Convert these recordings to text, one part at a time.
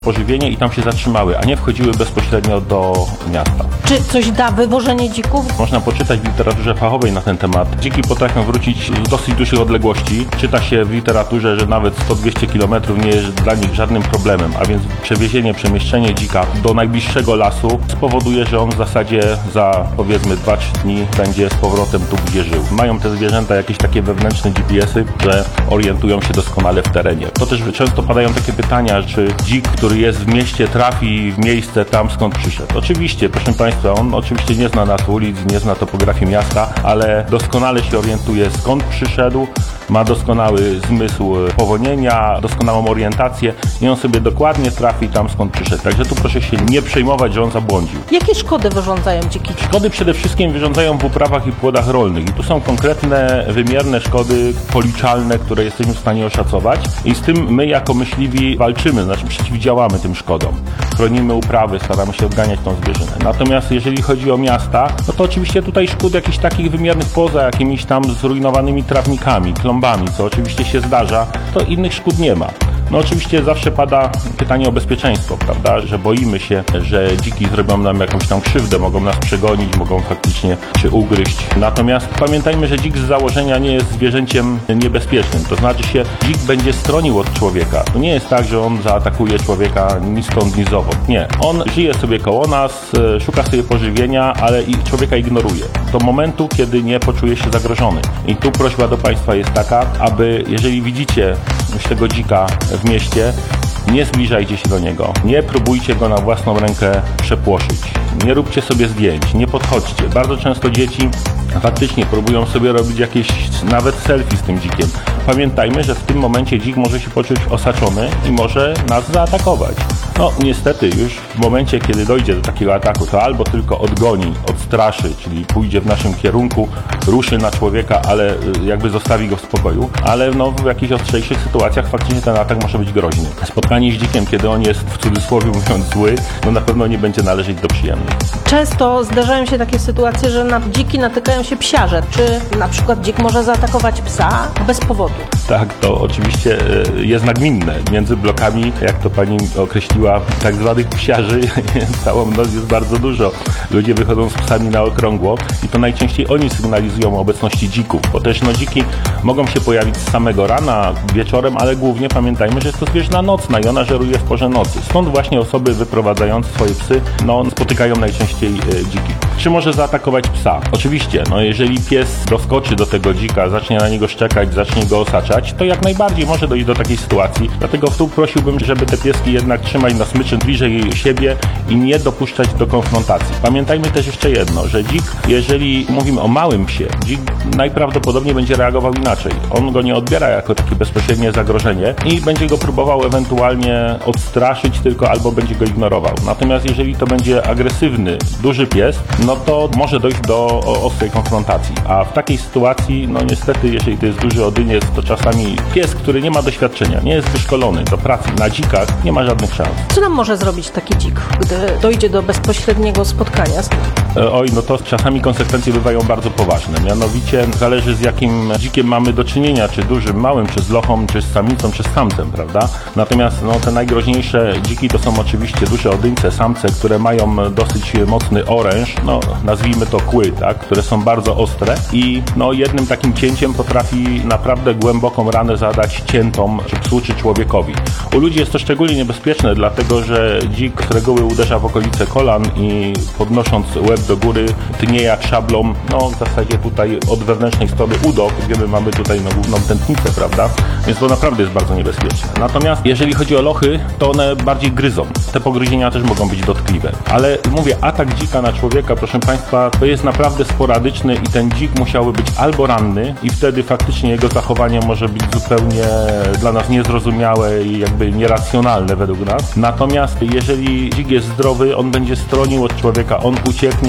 pożywienie i tam się zatrzymały, a nie wchodziły bezpośrednio do miasta. Czy coś da wywożenie dzików? Można poczytać w literaturze fachowej na ten temat. Dziki potrafią wrócić z dosyć dużych odległości. Czyta się w literaturze, że nawet 100-200 km nie jest dla nich żadnym problemem, a więc przemieszczenie dzika do najbliższego lasu spowoduje, że on w zasadzie za powiedzmy 2-3 dni będzie z powrotem tu, gdzie żył. Mają te zwierzęta jakieś takie wewnętrzne GPS-y, że orientują się doskonale w terenie. To też często padają takie pytania, czy dzik, który jest w mieście, trafi w miejsce tam, skąd przyszedł. Oczywiście, proszę Państwa, on oczywiście nie zna nas ulic, nie zna topografii miasta, ale doskonale się orientuje, skąd przyszedł, ma doskonały zmysł powonienia, doskonałą orientację i on sobie dokładnie trafi tam, skąd przyszedł. Także tu proszę się nie przejmować, że on zabłądził. Jakie szkody wyrządzają dziki? Szkody przede wszystkim wyrządzają w uprawach i płodach rolnych. I tu są konkretne, wymierne szkody policzalne, które jesteśmy w stanie oszacować. I z tym my jako myśliwi walczymy, znaczy przeciwdziałamy tym szkodom. Chronimy uprawy, staramy się odganiać tą zwierzynę. Natomiast jeżeli chodzi o miasta, no to oczywiście tutaj szkód jakichś takich wymiernych poza jakimiś tam zrujnowanymi trawnikami, klombami, co oczywiście się zdarza, to innych szkód nie ma. No oczywiście zawsze pada pytanie o bezpieczeństwo, prawda, że boimy się, że dziki zrobią nam jakąś tam krzywdę, mogą nas przegonić, mogą faktycznie się ugryźć. Natomiast pamiętajmy, że dzik z założenia nie jest zwierzęciem niebezpiecznym, to znaczy się dzik będzie stronił od człowieka. To nie jest tak, że on zaatakuje człowieka ni stąd, ni zowąd. Nie. On żyje sobie koło nas, szuka sobie pożywienia, ale i człowieka ignoruje. Do momentu, kiedy nie poczuje się zagrożony. I tu prośba do Państwa jest taka, aby jeżeli widzicie tego dzika w mieście, nie zbliżajcie się do niego, nie próbujcie go na własną rękę przepłoszyć, nie róbcie sobie zdjęć, nie podchodźcie. Bardzo często dzieci faktycznie próbują sobie robić jakieś nawet selfie z tym dzikiem. Pamiętajmy, że w tym momencie dzik może się poczuć osaczony i może nas zaatakować. No niestety już w momencie, kiedy dojdzie do takiego ataku, to albo tylko odgoni, odstraszy, czyli pójdzie w naszym kierunku, ruszy na człowieka, ale jakby zostawi go w spokoju, ale no, w jakichś ostrzejszych sytuacjach faktycznie ten atak może być groźny. Spotkanie z dzikiem, kiedy on jest w cudzysłowie mówiąc zły, no na pewno nie będzie należeć do przyjemnych. Często zdarzają się takie sytuacje, że na dziki natykają się psiarze. Czy na przykład dzik może zaatakować psa bez powodu? Tak, to oczywiście jest nagminne. Między blokami, jak to pani określiła, tak zwanych psiarzy, całą noc jest bardzo dużo. Ludzie wychodzą z psami na okrągło i to najczęściej oni sygnalizują o obecności dzików, bo też no, dziki mogą się pojawić z samego rana, wieczorem, ale głównie pamiętajmy, że jest to zwierzyna nocna i ona żeruje w porze nocy. Stąd właśnie osoby wyprowadzające swoje psy spotykają najczęściej dziki. Czy może zaatakować psa? Oczywiście, jeżeli pies doskoczy do tego dzika, zacznie na niego szczekać, zacznie go osaczać, to jak najbardziej może dojść do takiej sytuacji. Dlatego tu prosiłbym, żeby te pieski jednak trzymać na smyczy bliżej siebie i nie dopuszczać do konfrontacji. Pamiętajmy też jeszcze jedno, że dzik, jeżeli mówimy o małym psie, dzik najprawdopodobniej będzie reagował inaczej. On go nie odbiera jako takie bezpośrednie zagrożenie i będzie go próbował ewentualnie odstraszyć tylko albo będzie go ignorował. Natomiast jeżeli to będzie agresywny, duży pies, no to może dojść do ostrej konfrontacji. A w takiej sytuacji, niestety, jeżeli to jest duży odyniec, to czasami pies, który nie ma doświadczenia, nie jest wyszkolony do pracy na dzikach, nie ma żadnych szans. Co nam może zrobić taki dzik, gdy dojdzie do bezpośredniego spotkania z nim? To czasami konsekwencje bywają bardzo poważne. Mianowicie zależy, z jakim dzikiem mamy do czynienia, czy dużym, małym, czy z lochą, czy z samicą, czy z samcem, prawda? Natomiast te najgroźniejsze dziki to są oczywiście duże odyńce, samce, które mają dosyć mocny oręż, nazwijmy to kły, tak? Które są bardzo ostre i jednym takim cięciem potrafi naprawdę głęboką ranę zadać ciętom, czy psu, czy człowiekowi. U ludzi jest to szczególnie niebezpieczne, dlatego że dzik z reguły uderza w okolice kolan i podnosząc łeb do góry tnie jak szablą, w zasadzie tutaj od wewnętrznej strony udok, gdzie my mamy tutaj główną tętnicę, prawda? Więc to naprawdę jest bardzo niebezpieczne. Natomiast jeżeli chodzi o lochy, to one bardziej gryzą. Te pogryzienia też mogą być dotkliwe. Ale mówię, atak dzika na człowieka, proszę Państwa, to jest naprawdę sporadyczny i ten dzik musiałby być albo ranny i wtedy faktycznie jego zachowanie może być zupełnie dla nas niezrozumiałe i jakby nieracjonalne według nas. Natomiast jeżeli dzik jest zdrowy, on będzie stronił od człowieka, on ucieknie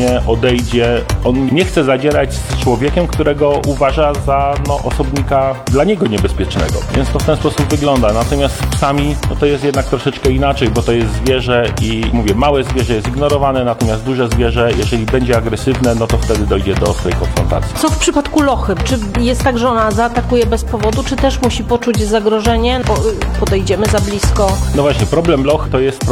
ucieknie, odejdzie. On nie chce zadzierać z człowiekiem, którego uważa za osobnika dla niego niebezpiecznego. Więc to w ten sposób wygląda. Natomiast z psami to jest jednak troszeczkę inaczej, bo to jest zwierzę i mówię, małe zwierzę jest ignorowane, natomiast duże zwierzę, jeżeli będzie agresywne, to wtedy dojdzie do ostrej konfrontacji. Co w przypadku lochy? Czy jest tak, że ona zaatakuje bez powodu, czy też musi poczuć zagrożenie? Podejdziemy za blisko? No właśnie, problem loch to jest